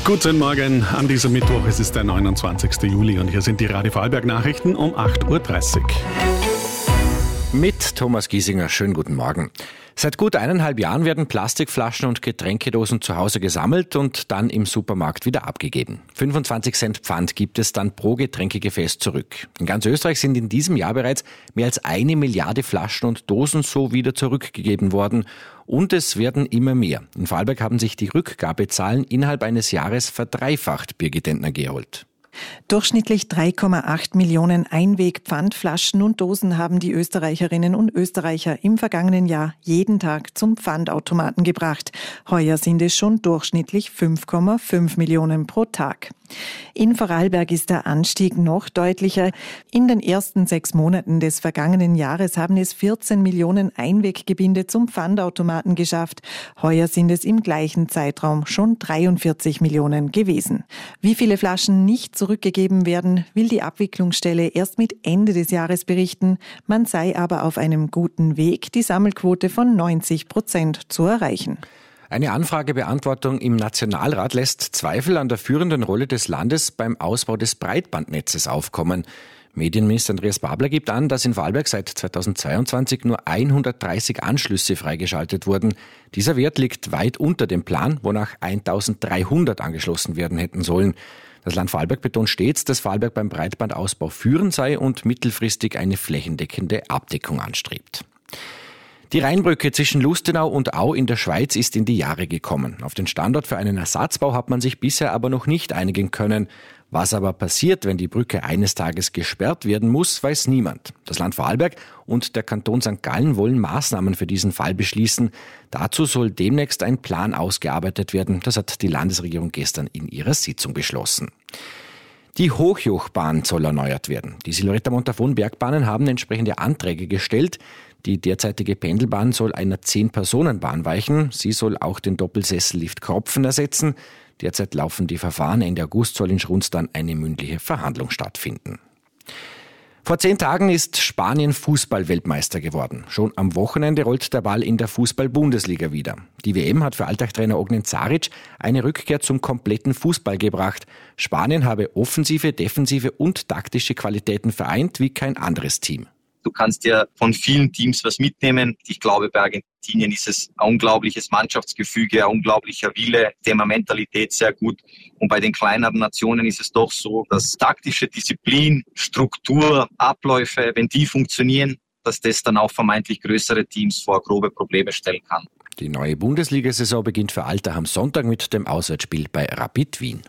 Guten Morgen an diesem Mittwoch. Es ist der 29. Juli und hier sind die Radio Vorarlberg Nachrichten um 8.30 Uhr. Mit Thomas Giesinger. Schönen guten Morgen. Seit gut 1,5 Jahren werden Plastikflaschen und Getränkedosen zu Hause gesammelt und dann im Supermarkt wieder abgegeben. 25 Cent Pfand gibt es dann pro Getränkegefäß zurück. In ganz Österreich sind in diesem Jahr bereits mehr als 1 Milliarde Flaschen und Dosen so wieder zurückgegeben worden. Und es werden immer mehr. In Vorarlberg haben sich die Rückgabezahlen innerhalb eines Jahres verdreifacht, Birgit Entner-Gerold. Durchschnittlich 3,8 Millionen Einweg-Pfandflaschen und Dosen haben die Österreicherinnen und Österreicher im vergangenen Jahr jeden Tag zum Pfandautomaten gebracht. Heuer sind es schon durchschnittlich 5,5 Millionen pro Tag. In Vorarlberg ist der Anstieg noch deutlicher. In den ersten 6 Monaten des vergangenen Jahres haben es 14 Millionen Einweggebinde zum Pfandautomaten geschafft. Heuer sind es im gleichen Zeitraum schon 43 Millionen gewesen. Wie viele Flaschen nicht zurückgegeben werden, will die Abwicklungsstelle erst mit Ende des Jahres berichten. Man sei aber auf einem guten Weg, die Sammelquote von 90% zu erreichen. Eine Anfragebeantwortung im Nationalrat lässt Zweifel an der führenden Rolle des Landes beim Ausbau des Breitbandnetzes aufkommen. Medienminister Andreas Babler gibt an, dass in Vorarlberg seit 2022 nur 130 Anschlüsse freigeschaltet wurden. Dieser Wert liegt weit unter dem Plan, wonach 1300 angeschlossen werden hätten sollen. Das Land Vorarlberg betont stets, dass Vorarlberg beim Breitbandausbau führend sei und mittelfristig eine flächendeckende Abdeckung anstrebt. Die Rheinbrücke zwischen Lustenau und Au in der Schweiz ist in die Jahre gekommen. Auf den Standort für einen Ersatzbau hat man sich bisher aber noch nicht einigen können. Was aber passiert, wenn die Brücke eines Tages gesperrt werden muss, weiß niemand. Das Land Vorarlberg und der Kanton St. Gallen wollen Maßnahmen für diesen Fall beschließen. Dazu soll demnächst ein Plan ausgearbeitet werden. Das hat die Landesregierung gestern in ihrer Sitzung beschlossen. Die Hochjochbahn soll erneuert werden. Die Silvretta-Montafon-Bergbahnen haben entsprechende Anträge gestellt. Die derzeitige Pendelbahn soll einer 10-Personen-Bahn weichen. Sie soll auch den Doppelsessellift Kropfen ersetzen. Derzeit laufen die Verfahren. Ende August soll in Schrunz dann eine mündliche Verhandlung stattfinden. Vor 10 Tagen ist Spanien Fußball-Weltmeister geworden. Schon am Wochenende rollt der Ball in der Fußball-Bundesliga wieder. Die WM hat für Alltagstrainer Ognjen Caric eine Rückkehr zum kompletten Fußball gebracht. Spanien habe offensive, defensive und taktische Qualitäten vereint wie kein anderes Team. Du kannst ja von vielen Teams was mitnehmen. Ich glaube, bei Argentinien ist es ein unglaubliches Mannschaftsgefüge, ein unglaublicher Wille, Thema Mentalität sehr gut. Und bei den kleineren Nationen ist es doch so, dass taktische Disziplin, Struktur, Abläufe, wenn die funktionieren, dass das dann auch vermeintlich größere Teams vor grobe Probleme stellen kann. Die neue Bundesliga-Saison beginnt für Altach am Sonntag mit dem Auswärtsspiel bei Rapid Wien.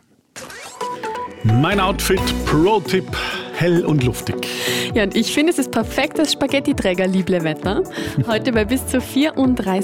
Mein Outfit, Pro-Tipp, hell und luftig. Ja, und ich finde, es ist perfektes Spaghetti-Träger, liebe Wetter. Heute bei bis zu 34